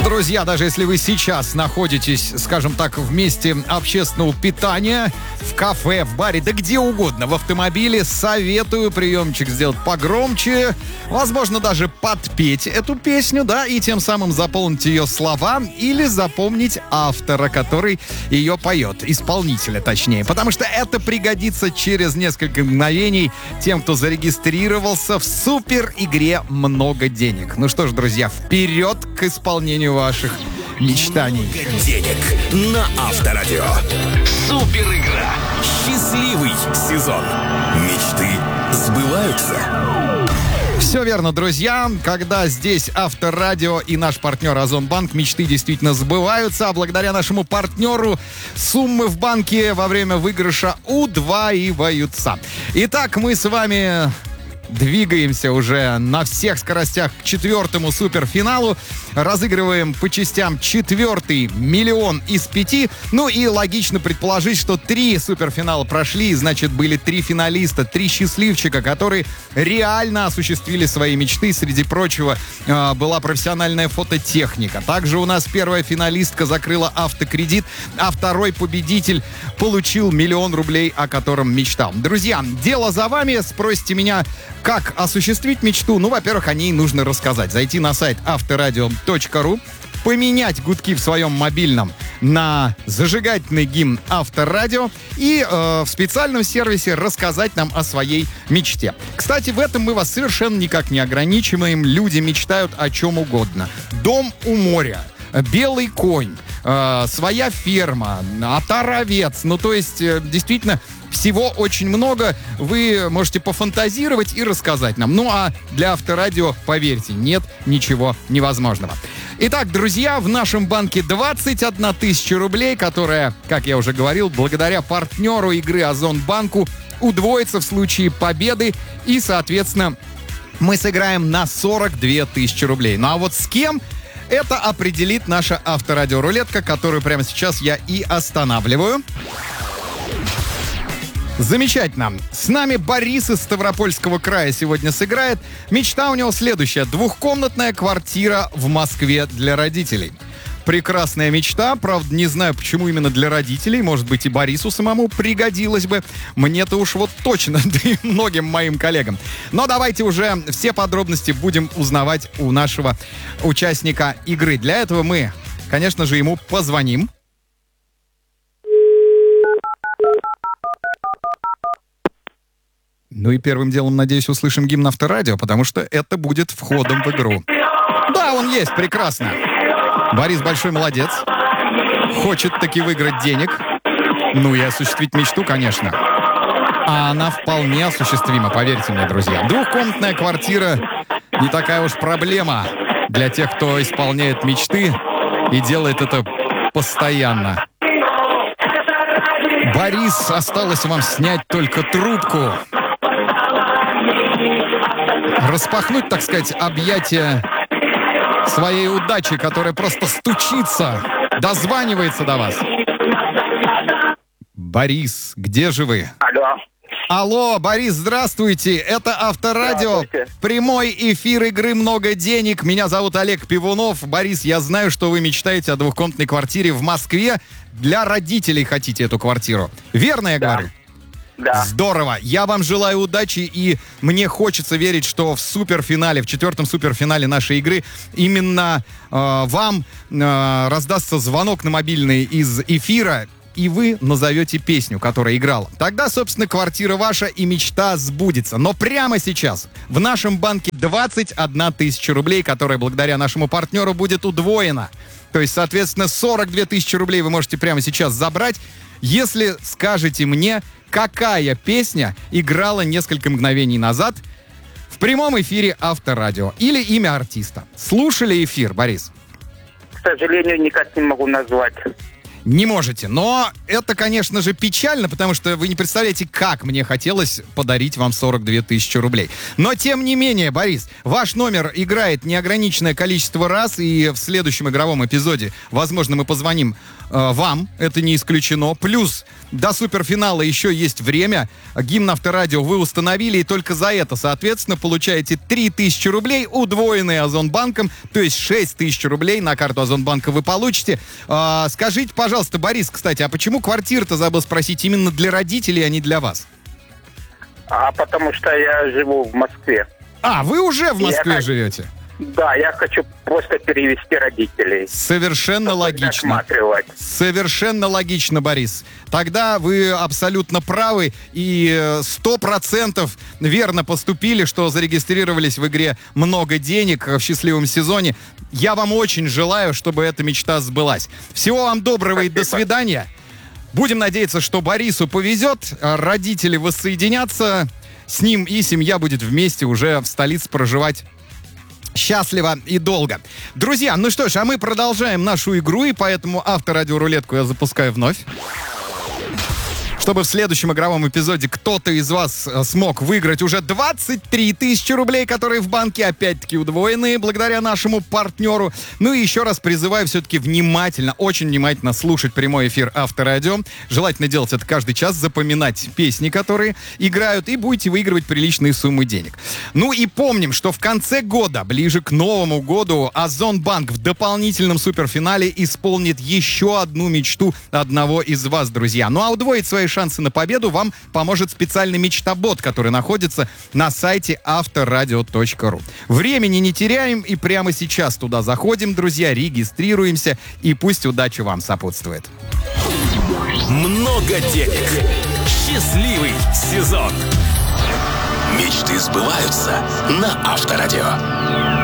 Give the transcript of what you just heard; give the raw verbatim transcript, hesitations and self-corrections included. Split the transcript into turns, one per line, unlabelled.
Друзья, даже если вы сейчас находитесь, скажем так, в месте общественного питания, в кафе, в баре, да где угодно, в автомобиле, советую приемчик сделать погромче, возможно, даже подпеть эту песню, да, и тем самым заполнить ее слова или запомнить автора, который ее поет, исполнителя точнее, потому что это пригодится через несколько мгновений тем, кто зарегистрировался в супер игре «Много денег». Ну что ж, друзья, вперед к исполнению ваших мечтаний.
Много денег на Авторадио. Супер игра. Счастливый сезон. Мечты сбываются.
Все верно, друзья. Когда здесь Авторадио и наш партнер Озонбанк, мечты действительно сбываются. А благодаря нашему партнеру суммы в банке во время выигрыша удваиваются. Итак, мы с вами двигаемся уже на всех скоростях к четвертому суперфиналу. Разыгрываем по частям четвертый миллион из пяти. Ну и логично предположить, что три суперфинала прошли, значит, были три финалиста, три счастливчика, которые реально осуществили свои мечты. Среди прочего, э, была профессиональная фототехника. Также у нас первая финалистка закрыла автокредит, а второй победитель получил миллион рублей, о котором мечтал. Друзья, дело за вами. Спросите меня, как осуществить мечту? Ну, во-первых, о ней нужно рассказать. Зайти на сайт авторадио точка ру, поменять гудки в своем мобильном на зажигательный гимн Авторадио и э, в специальном сервисе рассказать нам о своей мечте. Кстати, в этом мы вас совершенно никак не ограничиваем. Люди мечтают о чем угодно. Дом у моря, белый конь, э, своя ферма, отар-овец. Ну, то есть, э, действительно, всего очень много. Вы можете пофантазировать и рассказать нам. Ну, а для Авторадио, поверьте, нет ничего невозможного. Итак, друзья, в нашем банке двадцать одна тысяча рублей, которая, как я уже говорил, благодаря партнеру игры Озонбанку удвоится в случае победы. И, соответственно, мы сыграем на сорок две тысячи рублей. Ну, а вот с кем? Это определит наша Авторадио-рулетка, которую прямо сейчас я и останавливаю. Замечательно. С нами Борис из Ставропольского края сегодня сыграет. Мечта у него следующая. Двухкомнатная квартира в Москве для родителей. Прекрасная мечта. Правда, не знаю, почему именно для родителей. Может быть, и Борису самому пригодилось бы. Мне-то уж вот точно, да и многим моим коллегам. Но давайте уже все подробности будем узнавать у нашего участника игры. Для этого мы, конечно же, ему позвоним. Ну и первым делом, надеюсь, услышим гимн Авторадио, потому что это будет входом в игру. Да, он есть, прекрасно. Борис большой молодец. Хочет таки выиграть денег. Ну и осуществить мечту, конечно. А она вполне осуществима, поверьте мне, друзья. Двухкомнатная квартира не такая уж проблема для тех, кто исполняет мечты и делает это постоянно. Борис, осталось вам снять только трубку. Распахнуть, так сказать, объятия своей удачи, которая просто стучится, дозванивается до вас. Борис, где же вы?
Алло.
Алло, Борис, здравствуйте. Это Авторадио. Прямой эфир игры «Много денег». Меня зовут Олег Пивунов. Борис, я знаю, что вы мечтаете о двухкомнатной квартире в Москве. Для родителей хотите эту квартиру. Верно я
да.
говорю?
Да.
Здорово. Я вам желаю удачи, и мне хочется верить, что в суперфинале, в четвертом суперфинале нашей игры именно э, вам э, раздастся звонок на мобильный из эфира, и вы назовете песню, которая играла. Тогда, собственно, квартира ваша и мечта сбудется. Но прямо сейчас в нашем банке двадцать одна тысяча рублей, которая благодаря нашему партнеру будет удвоена. То есть, соответственно, сорок две тысячи рублей вы можете прямо сейчас забрать, если скажете мне, какая песня играла несколько мгновений назад в прямом эфире Авторадио или имя артиста. Слушали эфир, Борис?
К сожалению, никак не могу назвать.
Не можете. Но это, конечно же, печально, потому что вы не представляете, как мне хотелось подарить вам сорок две тысячи рублей. Но, тем не менее, Борис, ваш номер играет неограниченное количество раз, и в следующем игровом эпизоде, возможно, мы позвоним э, вам, это не исключено. Плюс до суперфинала еще есть время. Гимн Авторадио вы установили, и только за это, соответственно, получаете три тысячи рублей, удвоенные Озонбанком, то есть шесть тысяч рублей на карту Озонбанка вы получите. Э, скажите, пожалуйста, Борис, кстати, а почему квартира-то, забыл спросить, именно для родителей, а не для вас?
А потому что я живу в Москве.
А, вы уже в Москве
я,
живете?
Да, я хочу просто перевести родителей.
Совершенно логично. Совершенно логично, Борис. Тогда вы абсолютно правы и сто процентов верно поступили, что зарегистрировались в игре «Много денег» в счастливом сезоне. Я вам очень желаю, чтобы эта мечта сбылась. Всего вам доброго. Спасибо. И до свидания. Будем надеяться, что Борису повезет, родители воссоединятся с ним, и семья будет вместе уже в столице проживать счастливо и долго. Друзья, ну что ж, а мы продолжаем нашу игру, и поэтому авторадиорулетку я запускаю вновь. Чтобы в следующем игровом эпизоде кто-то из вас смог выиграть уже двадцать три тысячи рублей, которые в банке, опять-таки удвоенные благодаря нашему партнеру. Ну и еще раз призываю все-таки внимательно, очень внимательно слушать прямой эфир Авторадио. Желательно делать это каждый час, запоминать песни, которые играют, и будете выигрывать приличные суммы денег. Ну и помним, что в конце года, ближе к Новому году, Озонбанк в дополнительном суперфинале исполнит еще одну мечту одного из вас, друзья. Ну а удвоить свои шансы на победу вам поможет специальный мечтобот, который находится на сайте авторадио точка ру. Времени не теряем и прямо сейчас туда заходим, друзья, регистрируемся, и пусть удача вам сопутствует.
Много денег. Счастливый сезон. Мечты сбываются на Авторадио.